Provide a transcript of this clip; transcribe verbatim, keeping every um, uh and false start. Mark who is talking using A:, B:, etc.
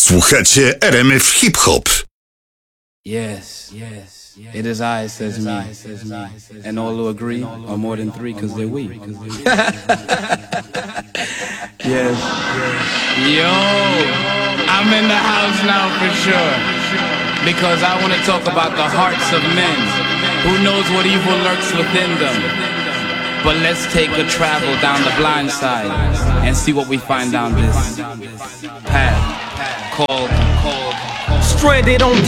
A: Słuchacie R M F Hip Hop.
B: Yes, yes, it is I, says me, and all who agree are more than three, cause they're we. Yes, yo, I'm in the house now for sure, because I want to talk about the hearts of men. Who knows what evil lurks within them? But let's take a travel down the blind side and see what we find down this path called, called, called
C: Stranded on